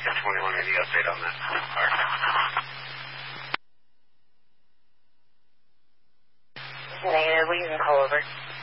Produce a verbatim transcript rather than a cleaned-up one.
ten twenty-one, any update on that? All right. Negative, we can call over.